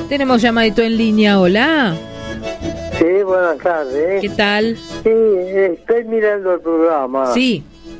Tenemos llamadito en línea, hola. Sí, buenas tardes. ¿Qué tal? Sí, estoy mirando el programa. Sí.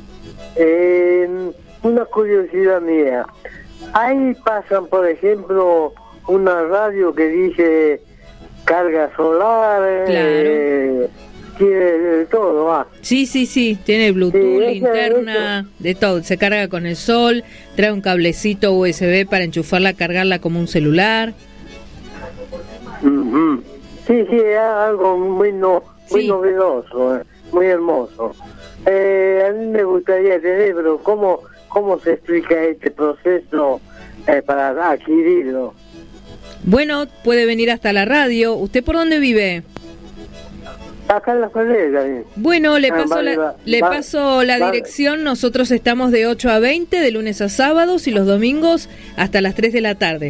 Una curiosidad mía. Ahí pasan, por ejemplo, una radio que dice carga solar, Claro. tiene de todo, ¿va? Sí, tiene Bluetooth, Sí, linterna, de todo. Se carga con el sol, trae un cablecito USB para enchufarla, cargarla como un celular. Uh-huh. Sí, es algo muy novedoso, muy hermoso. A mí me gustaría tener, pero ¿cómo se explica este proceso para adquirirlo? Bueno, puede venir hasta la radio. ¿Usted por dónde vive? Acá en la Ferrera. Bueno, le paso la dirección. Nosotros estamos de 8 a 20, de lunes a sábados, y los domingos hasta las 3 de la tarde.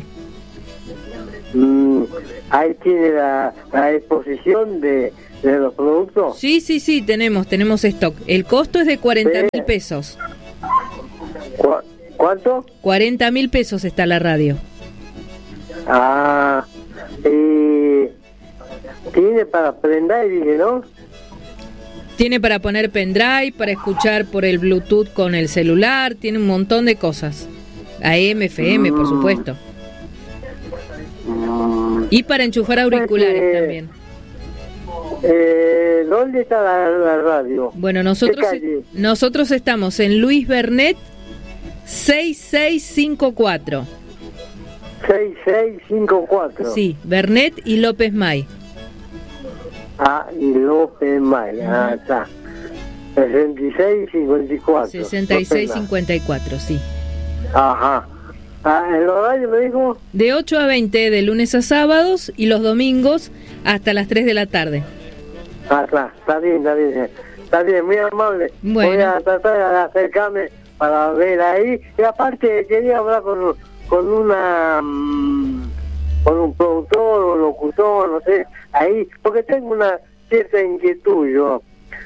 Ahí tiene la exposición de los productos. Sí, tenemos stock. El costo es de 40.000 pesos. ¿Cuánto? 40.000 pesos está la radio. Tiene para pendrive, ¿no? Tiene para poner pendrive, para escuchar por el Bluetooth con el celular, tiene un montón de cosas. AM, FM, por supuesto. Y para enchufar auriculares también. ¿Dónde está la radio? Bueno, nosotros estamos en Luis Bernet 6654. 6654. Sí, Bernet y López May. Y López May, está. 6654. 6654, sí. Ajá. ¿El horario me dijo? De 8 a 20, de lunes a sábados, y los domingos hasta las 3 de la tarde. Claro, está bien, muy amable. Bueno. Voy a tratar de acercarme para ver ahí. Y aparte quería hablar con un productor o locutor, no sé, ahí, porque tengo una cierta inquietud yo.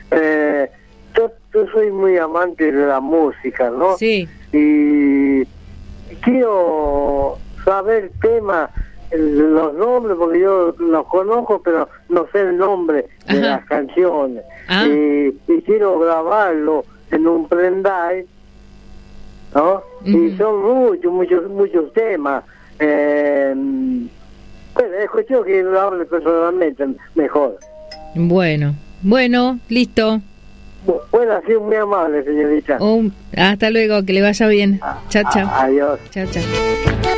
Yo soy muy amante de la música, ¿no? Sí. Y quiero saber temas, los nombres, porque yo los conozco, pero no sé el nombre de las canciones. Y quiero grabarlo en un pendrive, ¿no? Y son muchos temas. Bueno, es cuestión que lo hable personalmente mejor. Bueno, listo. Bueno, ha sido muy amable, señorita. Hasta luego, que le vaya bien. Chao. Adiós. Chao.